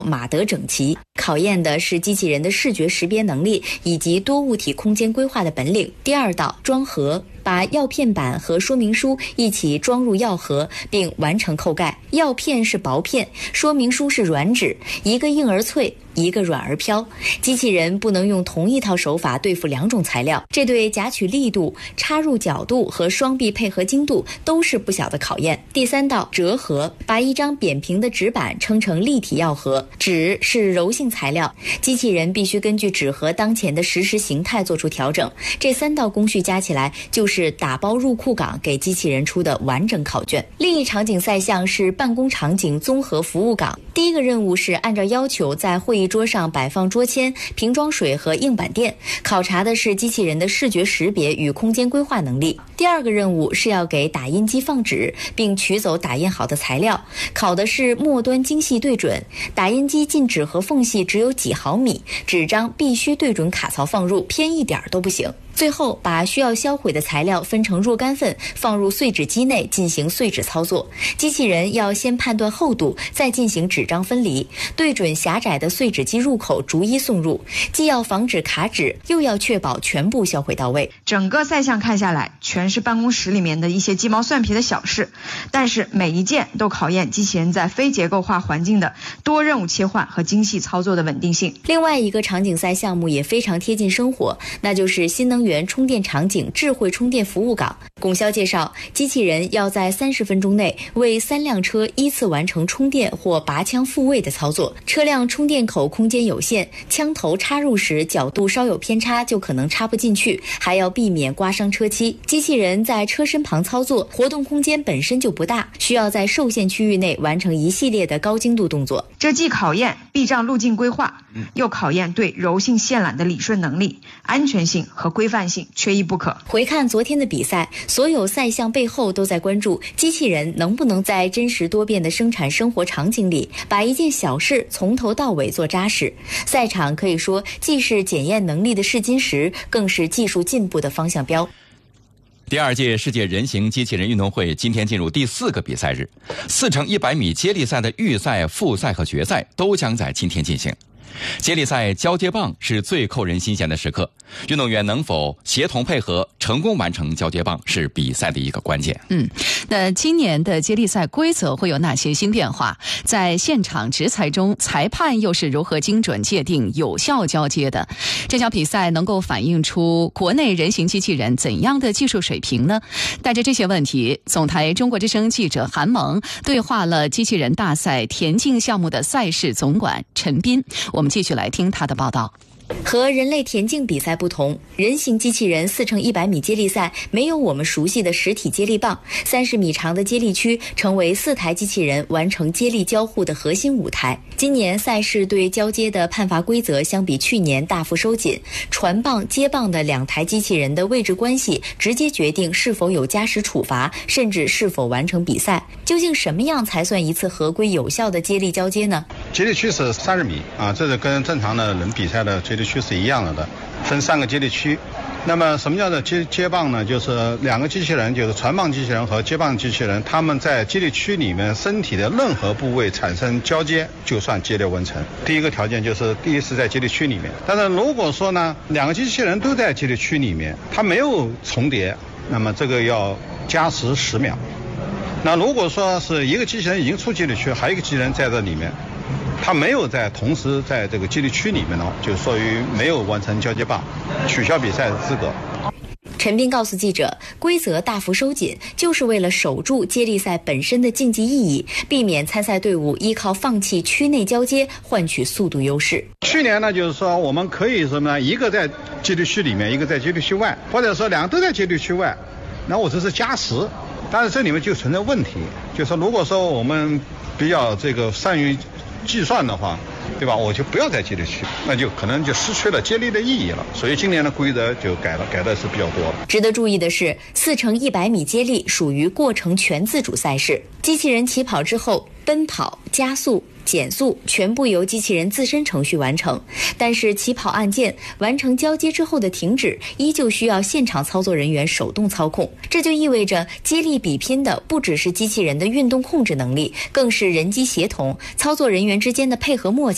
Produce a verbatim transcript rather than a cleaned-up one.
码得整齐，考验的是机器人的视觉识别能力以及多物体空间规划的本领。第二道装盒，把药片板和说明书一起装入药盒，并完成扣盖。药片是薄片，说明书是软纸，一个硬而脆，一个软而飘。机器人不能用同一套手法对付两种材料，这对夹取力度、插入角度和双臂配合精度都是不小的考验。第三道折盒，把一张扁平的纸板撑成立体药盒，纸是柔性材料，机器人必须根据纸盒当前的实时形态做出调整。这三道工序加起来就是打包入库岗给机器人出的完整考卷。另一场景赛项是办公场景综合服务岗，第一个任务是按照要求在会议桌上摆放桌签、瓶装水和硬板垫，考察的是机器人的视觉识别与空间规划能力。第二个任务是要给打印机放纸，并取走打印好的材料，考的是末端精细对准。打印机进纸盒缝隙只有几毫米，纸张必须对准卡槽放入，偏一点都不行。最后把需要销毁的材料分成若干份，放入碎纸机内进行碎纸操作。机器人要先判断厚度，再进行纸张分离，对准狭窄的碎纸机入口逐一送入，既要防止卡纸，又要确保全部销毁到位。 整个赛项看下来，全是办公室里面的一些鸡毛蒜皮的小事，但是每一件都考验机器人在非结构化环境的多任务切换和精细操作的稳定性。 另外一个场景赛项目也非常贴近生活，那就是新能源充电场景智慧充电服务岗。龚潇介绍，机器人要在三十分钟内为三辆车依次完成充电或拔枪复位的操作。车辆充电口空间有限，枪头插入时角度稍有偏差就可能插不进去，还要避免刮伤车漆。机器人在车身旁操作，活动空间本身就不大，需要在受限区域内完成一系列的高精度动作。 这既考验避障路径规划，又考验对柔性线缆的理顺能力，安全性和规范性缺一不可。 回看昨天的比赛，所有赛项背后都在关注机器人能不能在真实多变的生产生活场景里，把一件小事从头到尾做扎实。赛场可以说既是检验能力的试金石，更是技术进步的方向标。 第二届世界人形机器人运动会今天进入第四个比赛日，四乘一百米接力赛的预赛、复赛和决赛都将在今天进行。接力赛交接棒是最扣人心弦的时刻，运动员能否协同配合成功完成交接棒是比赛的一个关键。 嗯，那今年的接力赛规则会有哪些新变化？在现场直裁中，裁判又是如何精准界定有效交接的？这场比赛能够反映出国内人形机器人怎样的技术水平呢？带着这些问题，总台中国之声记者韩萌对话了机器人大赛田径项目的赛事总管陈斌，我们继续来听他的报道。 和人类田径比赛不同，人形机器人四乘一百米接力赛没有我们熟悉的实体接力棒，三十米长的接力区成为四台机器人完成接力交互的核心舞台。今年赛事对交接的判罚规则相比去年大幅收紧，传棒、接棒的两台机器人的位置关系直接决定是否有加时处罚，甚至是否完成比赛。究竟什么样才算一次合规有效的接力交接呢？ 接力区是三十米啊，这是跟正常的人比赛的接力区是一样的的，分三个接力区。那么什么叫做接接棒呢？就是两个机器人，就是传棒机器人和接棒机器人，他们在接力区里面身体的任何部位产生交接，就算接力完成。第一个条件就是第一是在接力区里面，但是如果说呢，两个机器人都在接力区里面，它没有重叠，那么这个要加时十秒。那如果说是一个机器人已经出接力区，还有一个机器人在这里面，他没有在同时在这个接力区里面呢，就属于没有完成交接棒，取消比赛资格。 陈斌告诉记者，规则大幅收紧，就是为了守住接力赛本身的竞技意义，避免参赛队伍依靠放弃区内交接换取速度优势。 去年呢，就是说我们可以什么呢？一个在接力区里面，一个在接力区外，或者说两个都在接力区外，那我这是加时。但是这里面就存在问题，就是说如果说我们比较这个善于计算的话，对吧？我就不要在接力区，那就可能就失去了接力的意义了。所以今年的规则就改了，改的是比较多了。 值得注意的是，四乘一百米接力属于过程全自主赛事，机器人起跑之后，奔跑、加速、减速全部由机器人自身程序完成，但是起跑按键完成交接之后的停止依旧需要现场操作人员手动操控。这就意味着接力比拼的不只是机器人的运动控制能力，更是人机协同、操作人员之间的配合默契。